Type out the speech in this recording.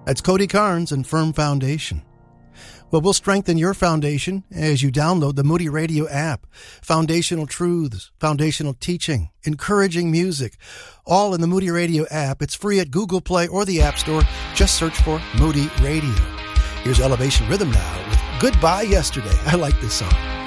That's Cody Carnes and Firm Foundation. Well, we'll strengthen your foundation as you download the Moody Radio app. Foundational truths, foundational teaching, encouraging music, all in the Moody Radio app. It's free at Google Play or the App Store. Just search for Moody Radio. Here's Elevation Rhythm now with Goodbye Yesterday. I like this song.